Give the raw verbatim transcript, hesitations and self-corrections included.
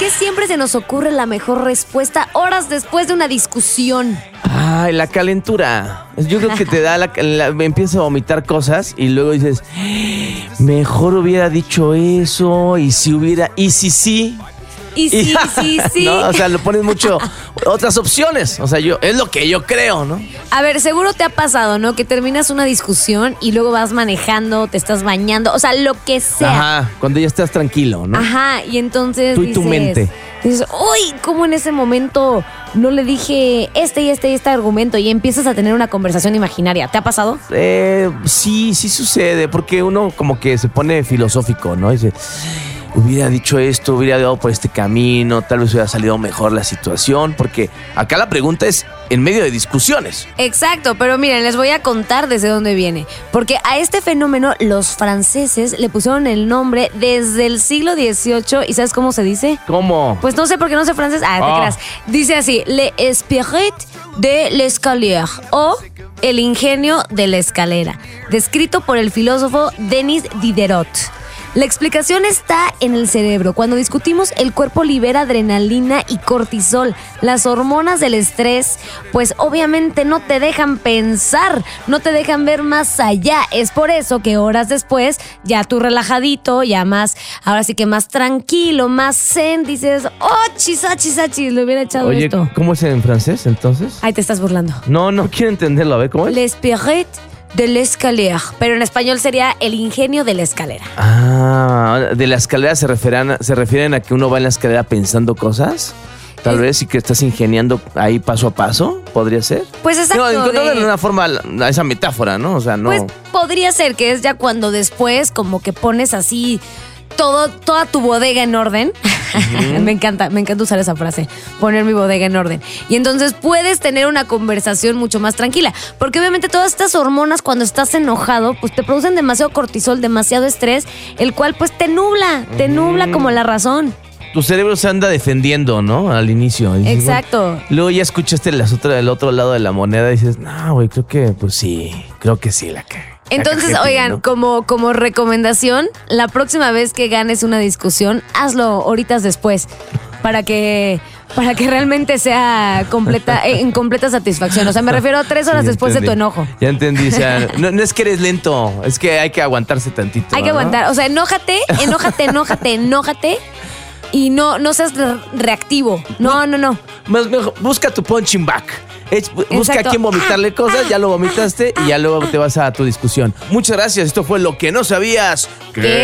qué siempre se nos ocurre la mejor respuesta horas después de una discusión? Ay, la calentura. Yo creo que te da la, la empiezas a vomitar cosas y luego dices, mejor hubiera dicho eso y si hubiera, y si sí. Y sí, y, sí, sí. ¿no? O sea, lo pones mucho otras opciones. O sea, yo es lo que yo creo, ¿no? A ver, seguro te ha pasado, ¿no? Que terminas una discusión y luego vas manejando, te estás bañando, o sea, lo que sea. Ajá, cuando ya estás tranquilo, ¿no? Ajá, y entonces Tú y dices, tu mente. Dices, uy, ¿cómo en ese momento no le dije este y este y este argumento? Y empiezas a tener una conversación imaginaria. ¿Te ha pasado? Eh, sí, sí sucede, porque uno como que se pone filosófico, ¿no? Dice, hubiera dicho esto, hubiera dado por este camino, tal vez hubiera salido mejor la situación, porque acá la pregunta es en medio de discusiones. Exacto, pero miren, les voy a contar desde dónde viene. Porque a este fenómeno los franceses le pusieron el nombre desde el siglo dieciocho. ¿Y sabes cómo se dice? ¿Cómo? Pues no sé por qué no sé francés. Ah, te Oh. creas. Dice así, le esprit de l'escalier o el ingenio de la escalera, descrito por el filósofo Denis Diderot. La explicación está en el cerebro. Cuando discutimos, el cuerpo libera adrenalina y cortisol. Las hormonas del estrés, pues obviamente no te dejan pensar, no te dejan ver más allá. Es por eso que horas después, ya tú relajadito, ya más, ahora sí que más tranquilo, más zen, dices, oh, chisachis, achis, le hubiera echado Oye, esto. ¿cómo es en francés entonces? Ahí te estás burlando. No, no quiero entenderlo. A ver, ¿cómo es? L'esprit de l'escalier, pero en español sería el ingenio de la escalera. Ah, de la escalera se refieren, se refieren a que uno va en la escalera pensando cosas. Tal Es- vez y que estás ingeniando ahí paso a paso, podría ser. Pues exacto. No, de- encontrarle una forma a esa metáfora, ¿no? O sea, no. Pues podría ser que es ya cuando después como que pones así todo, toda tu bodega en orden. me encanta, me encanta usar esa frase, poner mi bodega en orden. Y entonces puedes tener una conversación mucho más tranquila. Porque obviamente todas estas hormonas cuando estás enojado, pues te producen demasiado cortisol, demasiado estrés, el cual pues te nubla, te nubla como la razón. Tu cerebro se anda defendiendo, ¿no? Al inicio. Y dices, Exacto. bueno, luego ya escuchaste las otra, el otro lado de la moneda y dices, no, güey, creo que, pues sí, creo que sí la cagué. La Entonces, cagué, oigan, ¿no? como, como recomendación, la próxima vez que ganes una discusión, hazlo horitas después, para que, para que realmente sea completa, en completa satisfacción. O sea, me refiero a tres horas Sí, después de tu entendí. enojo. Ya entendí, o sea, no, no es que eres lento, es que hay que aguantarse tantito. Hay que ¿no? aguantar. O sea, enójate, enójate, enójate, enójate. Y no, no seas re- reactivo. No, no, no. Más mejor, busca tu punching back. Es- busca Exacto. a quién vomitarle cosas, ya lo vomitaste y ya luego te vas a tu discusión. Muchas gracias, esto fue Lo que no sabías. ¿Qué?